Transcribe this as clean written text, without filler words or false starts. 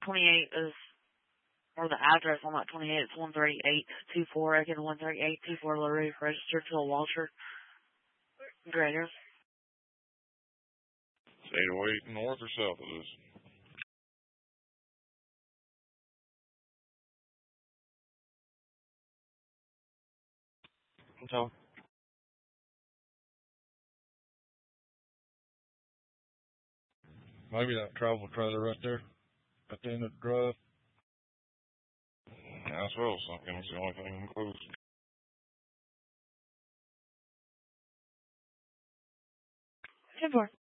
28 is, or the address on that 28 is 13824, again 13824 LaRue, registered to a Walter Graders. 808 north or south of this? So, maybe that travel trailer right there at the end of the drive. That's what I was thinking. It's the only thing close. Good boy.